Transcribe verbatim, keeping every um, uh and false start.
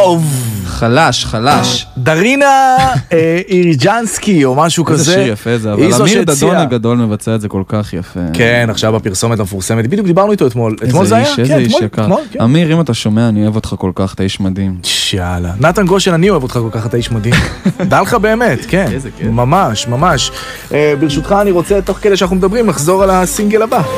טוב. חלש, חלש. דרינה איריג'נסקי או משהו כזה. איזה שיר יפה זה, אבל אמיר דדון הגדול מבצע את זה כל כך יפה. כן, עכשיו בפרסומת המפורסמת, בדיוק דיברנו איתו אתמול. אתמול זה היה? איזה איש יקר. אמיר, אם אתה שומע, אני אוהב אותך כל כך, אתה איש מדהים. יאללה. נתן גושן, אני אוהב אותך כל כך, אתה איש מדהים. דע לך באמת, כן. ממש, ממש. ברשותך, אני רוצה, תוך כדי שאנחנו מדברים, לחזור על הסינגל הבא.